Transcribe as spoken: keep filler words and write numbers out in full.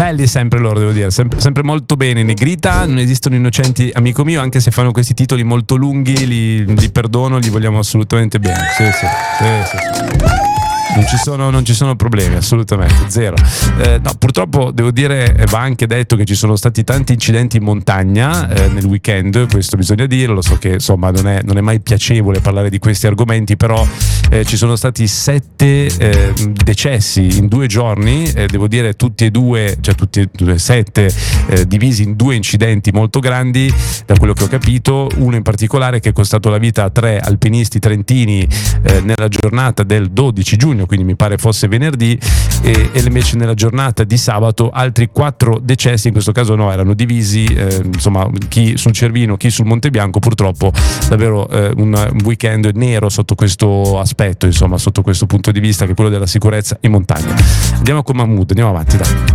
belli sempre loro, devo dire, sempre, sempre molto bene. Negrita, non esistono innocenti, amico mio, anche se fanno questi titoli molto lunghi, li, li perdono, li vogliamo assolutamente bene. Sì, sì, sì, sì, sì. Non ci sono, non ci sono problemi, assolutamente, zero. Eh, no, purtroppo devo dire, va anche detto che ci sono stati tanti incidenti in montagna eh, nel weekend, questo bisogna dirlo. So che insomma non è, non è mai piacevole parlare di questi argomenti, però eh, ci sono stati sette eh, decessi in due giorni, eh, devo dire tutti e due, cioè tutti e due, sette eh, divisi in due incidenti molto grandi, da quello che ho capito. Uno in particolare che è costato la vita a tre alpinisti trentini eh, nella giornata del dodici giugno, quindi mi pare fosse venerdì, e, e invece nella giornata di sabato altri quattro decessi. In questo caso no, erano divisi, eh, insomma, chi sul Cervino, chi sul Monte Bianco. Purtroppo davvero eh, un weekend nero sotto questo aspetto, insomma, sotto questo punto di vista, che è quello della sicurezza in montagna. Andiamo con Mahmood, andiamo avanti, dai.